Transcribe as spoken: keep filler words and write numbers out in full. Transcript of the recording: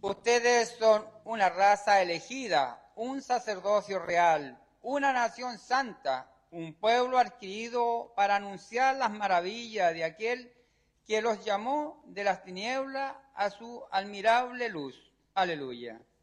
Ustedes son una raza elegida, un sacerdocio real, una nación santa, un pueblo adquirido para anunciar las maravillas de aquel que los llamó de las tinieblas a su admirable luz. Aleluya.